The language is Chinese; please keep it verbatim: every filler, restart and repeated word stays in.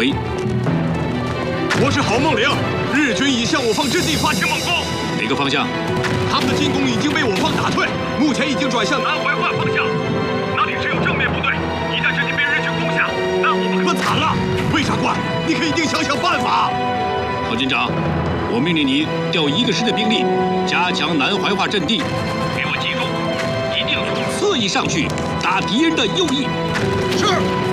围。 我是郝梦玲，日军已向我方阵地发起猛攻。 哪个方向？ 他们的进攻已经被我方打退，目前已经转向南怀化方向。那里只有正面部队，一旦阵地被日军攻下，那我们可惨了。魏长官，你可一定想想办法。 郝军长，我命令你调一个师的兵力，加强南怀化阵地。给我记住，一定从侧翼上去打敌人的右翼。 是。